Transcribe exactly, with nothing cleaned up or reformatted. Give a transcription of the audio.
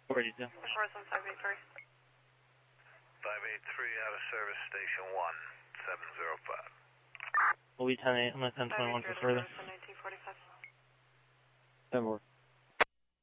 forty-two. Horizon five eight three. five eight three out of service, station one, seven zero five. We'll be ten eight, I'm at ten twenty-one for further. nineteen forty-five. ten four.